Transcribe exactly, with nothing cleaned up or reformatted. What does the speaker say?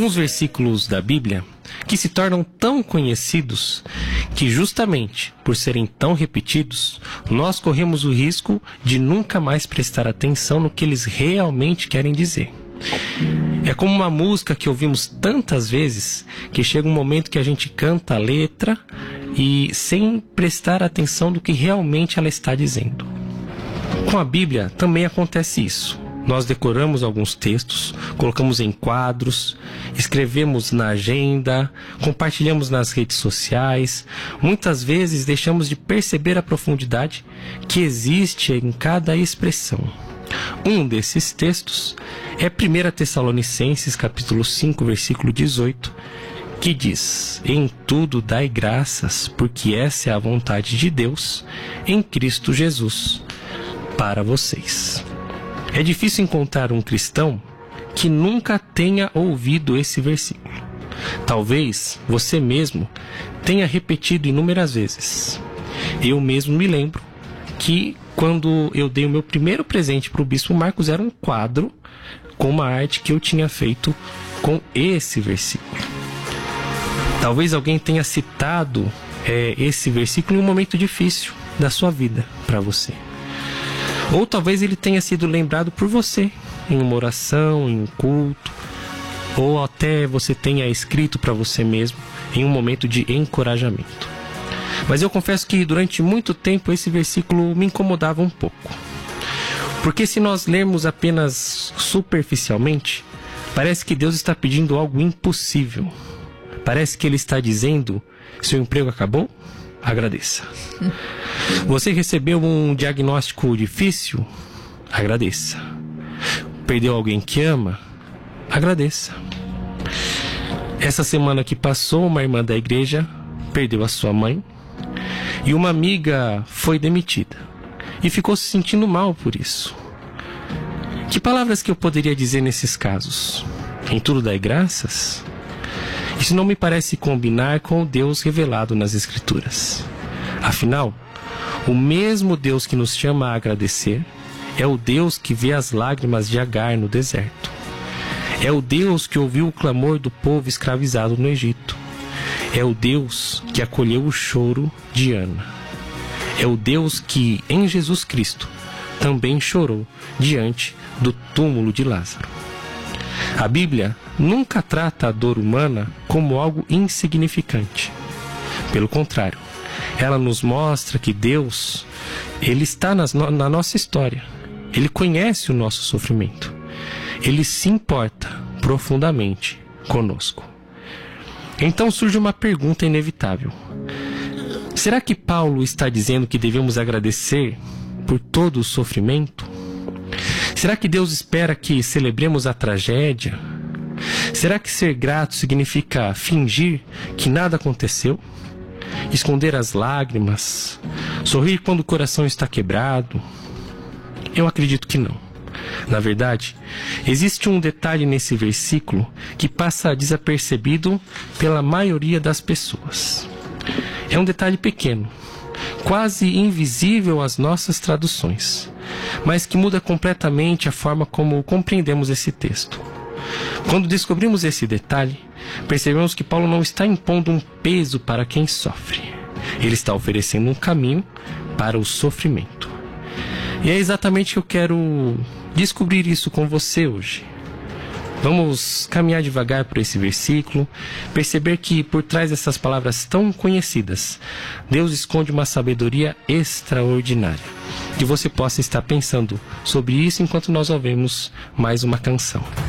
alguns versículos da Bíblia que se tornam tão conhecidos que, justamente por serem tão repetidos, nós corremos o risco de nunca mais prestar atenção no que eles realmente querem dizer. É como uma música que ouvimos tantas vezes que chega um momento que a gente canta a letra e sem prestar atenção no que realmente ela está dizendo. Com a Bíblia também acontece isso. Nós decoramos alguns textos, colocamos em quadros, escrevemos na agenda, compartilhamos nas redes sociais. Muitas vezes deixamos de perceber a profundidade que existe em cada expressão. Um desses textos é primeira Tessalonicenses, capítulo cinco, versículo dezoito, que diz: em tudo dai graças, porque essa é a vontade de Deus em Cristo Jesus para vocês. É difícil encontrar um cristão que nunca tenha ouvido esse versículo. Talvez você mesmo tenha repetido inúmeras vezes. Eu mesmo me lembro que quando eu dei o meu primeiro presente para o Bispo Marcos, era um quadro com uma arte que eu tinha feito com esse versículo. Talvez alguém tenha citado é, esse versículo em um momento difícil da sua vida para você. Ou talvez ele tenha sido lembrado por você em uma oração, em um culto, ou até você tenha escrito para você mesmo em um momento de encorajamento. Mas eu confesso que durante muito tempo esse versículo me incomodava um pouco. Porque se nós lermos apenas superficialmente, parece que Deus está pedindo algo impossível. Parece que Ele está dizendo: seu emprego acabou? Agradeça. Você recebeu um diagnóstico difícil? Agradeça. Perdeu alguém que ama? Agradeça. Essa semana que passou, uma irmã da igreja perdeu a sua mãe e uma amiga foi demitida e ficou se sentindo mal por isso. Que palavras que eu poderia dizer nesses casos? Em tudo dai graças? Isso não me parece combinar com o Deus revelado nas Escrituras. Afinal, o mesmo Deus que nos chama a agradecer é o Deus que vê as lágrimas de Agar no deserto. É o Deus que ouviu o clamor do povo escravizado no Egito. É o Deus que acolheu o choro de Ana. É o Deus que, em Jesus Cristo, também chorou diante do túmulo de Lázaro. A Bíblia nunca trata a dor humana como algo insignificante. Pelo contrário, ela nos mostra que Deus, Ele está nas, na nossa história. Ele conhece o nosso sofrimento. Ele se importa profundamente conosco. Então surge uma pergunta inevitável. Será que Paulo está dizendo que devemos agradecer por todo o sofrimento? Será que Deus espera que celebremos a tragédia? Será que ser grato significa fingir que nada aconteceu? Esconder as lágrimas? Sorrir quando o coração está quebrado? Eu acredito que não. Na verdade, existe um detalhe nesse versículo que passa desapercebido pela maioria das pessoas. É um detalhe pequeno, quase invisível às nossas traduções, mas que muda completamente a forma como compreendemos esse texto. Quando descobrimos esse detalhe, percebemos que Paulo não está impondo um peso para quem sofre. Ele está oferecendo um caminho para o sofrimento. E é exatamente o que eu quero descobrir isso com você hoje. Vamos caminhar devagar por esse versículo, perceber que por trás dessas palavras tão conhecidas, Deus esconde uma sabedoria extraordinária. Que você possa estar pensando sobre isso enquanto nós ouvimos mais uma canção.